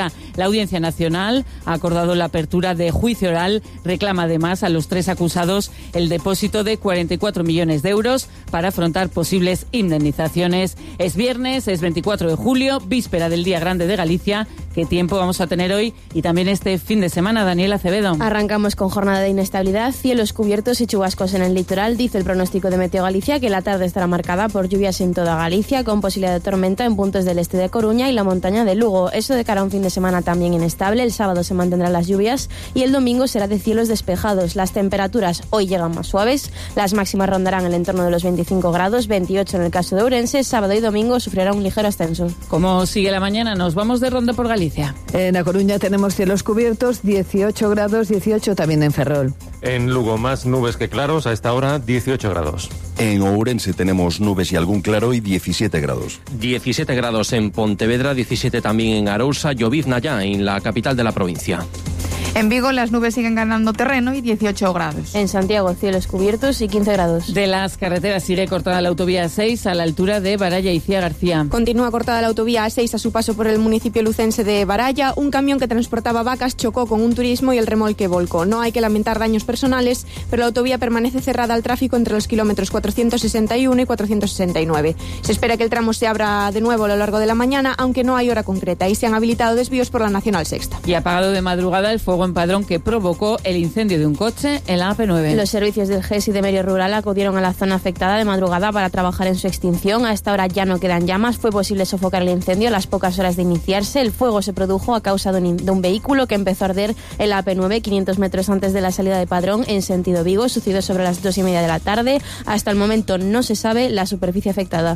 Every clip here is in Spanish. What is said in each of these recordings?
La Audiencia Nacional ha acordado la apertura de juicio oral. Reclama además a los 3 acusados el depósito de 44 millones de euros para afrontar posibles indemnizaciones. Es viernes, es 24 de julio, víspera del Día Grande de Galicia. ¿Qué tiempo vamos a tener hoy y también este fin de semana, Daniela Acevedo? Arrancamos con jornada de inestabilidad, cielos cubiertos y chubascos en el litoral. Dice el pronóstico de Meteo Galicia que la tarde estará marcada por lluvias en toda Galicia, con posibilidad de tormenta en puntos del este de Coruña y la montaña de Lugo. Eso de cara a un fin de semana también inestable. El sábado se mantendrán las lluvias y el domingo será de cielos despejados. Las temperaturas hoy llegan más suaves. Las máximas rondarán el entorno de los 25 grados, 28 en el caso de Ourense. Sábado y domingo sufrirá un ligero ascenso. ¿Cómo sigue la mañana? Nos vamos de ronda por Galicia. En A Coruña tenemos cielos cubiertos, 18 grados, 18 también en Ferrol. En Lugo más nubes que claros, a esta hora 18 grados. En Ourense tenemos nubes y algún claro y 17 grados. 17 grados en Pontevedra, 17 también en Arousa, llovizna ya en la capital de la provincia. En Vigo las nubes siguen ganando terreno y 18 grados. En Santiago cielos cubiertos y 15 grados. De las carreteras sigue cortada la autovía 6 a la altura de Baralla y Cía García. Continúa cortada la autovía A6 a su paso por el municipio lucense de Baralla. Un camión que transportaba vacas chocó con un turismo y el remolque volcó. No hay que lamentar daños personales, pero la autovía permanece cerrada al tráfico entre los kilómetros 461 y 469. Se espera que el tramo se abra de nuevo a lo largo de la mañana, aunque no hay hora concreta, y se han habilitado desvíos por la Nacional Sexta. Y apagado de madrugada el fuego en Padrón que provocó el incendio de un coche en la AP9. Los servicios del GES y de Medio Rural acudieron a la zona afectada de madrugada para trabajar en su extinción. A esta hora ya no quedan llamas. Fue posible sofocar el incendio a las pocas horas de iniciarse. El fuego se produjo a causa de un vehículo que empezó a arder en la AP9, 500 metros antes de la salida de Padrón, en sentido Vigo. Sucedió sobre las 2:30 de la tarde. Hasta el momento no se sabe la superficie afectada.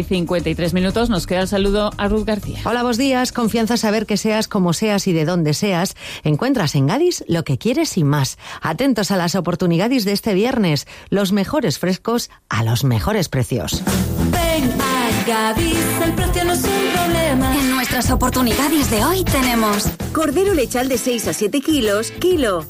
7:53. Nos queda el saludo a Ruth García. Hola, buenos días. Confianza saber que seas como seas y de dónde seas. Encuentras en Gadis lo que quieres y más. Atentos a las oportunidades de este viernes. Los mejores frescos a los mejores precios. Ven a Gadis, el precio no es un problema. En nuestras oportunidades de hoy tenemos cordero lechal de 6 a 7 kilos, kilo,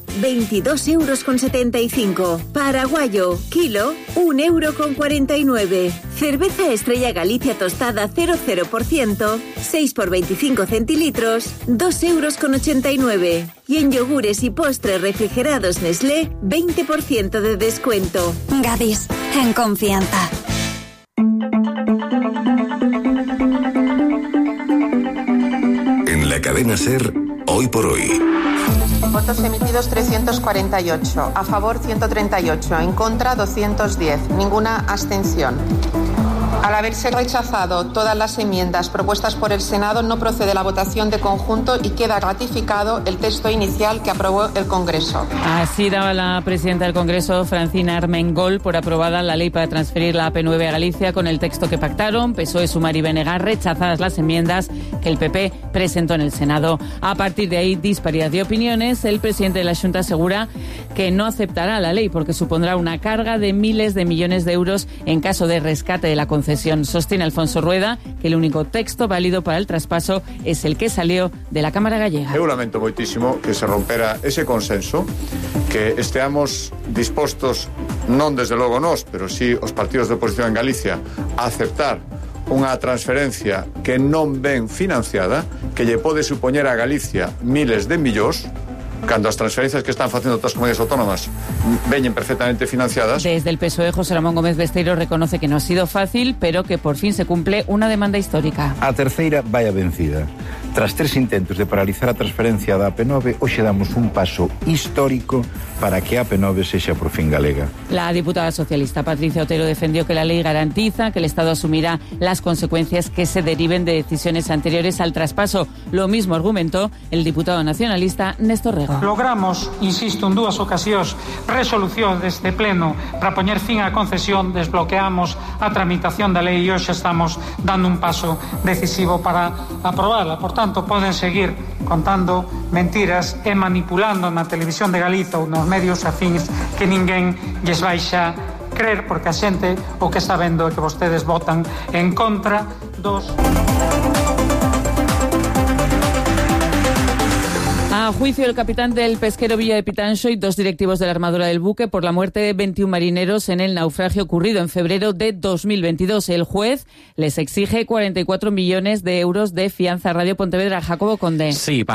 22,75 €. Paraguayo, kilo, 1,49 €. Cerveza Estrella Galicia tostada 0,0%, 6 por 25 centilitros, 2,89 €. Y en yogures y postres refrigerados Nestlé, 20% de descuento. Gadis, en confianza. En la cadena SER, hoy por hoy. Votos emitidos 348, a favor 138, en contra 210, ninguna abstención. Al haberse rechazado todas las enmiendas propuestas por el Senado, no procede la votación de conjunto y queda ratificado el texto inicial que aprobó el Congreso. Así daba la presidenta del Congreso, Francina Armengol, por aprobada la ley para transferir la AP9 a Galicia con el texto que pactaron PSOE, Sumar y Benegar, rechazadas las enmiendas que el PP presentó en el Senado. A partir de ahí, disparidad de opiniones. El presidente de la Xunta asegura que no aceptará la ley porque supondrá una carga de miles de millones de euros en caso de rescate de la concesión. Sostiene Alfonso Rueda que el único texto válido para el traspaso es el que salió de la Cámara Gallega. Eu lamento moitísimo que se rompera ese consenso, que esteamos dispostos, non desde logo nós, pero sí os partidos de oposición en Galicia, a aceptar unha transferencia que non ven financiada, que lle pode supoñer a Galicia miles de millóns, cando as transferencias que están facendo outras comunidades autónomas veñen perfectamente financiadas. Desde el PSOE, José Ramón Gómez Besteiro reconoce que no ha sido fácil, pero que por fin se cumple una demanda histórica. A terceira vai a vencida. Tras 3 intentos de paralizar a transferencia da AP9, hoxe damos un paso histórico para que a AP9 sexa por fin galega. La diputada socialista Patricia Otero defendió que la ley garantiza que el Estado asumirá las consecuencias que se deriven de decisiones anteriores al traspaso. Lo mismo argumentó el diputado nacionalista Néstor Rego. Logramos, insisto, en 2 ocasións, resolución deste pleno para poñer fin á concesión, desbloqueamos a tramitación da lei e hoxe estamos dando un paso decisivo para aprobarla. Por tanto, poden seguir contando mentiras e manipulando na televisión de Galiza ou nos medios afíns que ninguén lles vai xa creer, porque a xente o que está vendo é que vostedes votan en contra dos... A A juicio del capitán del pesquero Villa de Pitancho y 2 directivos de la armadura del buque por la muerte de 21 marineros en el naufragio ocurrido en febrero de 2022. El juez les exige 44 millones de euros de fianza. Radio Pontevedra, Jacobo Conde. Sí,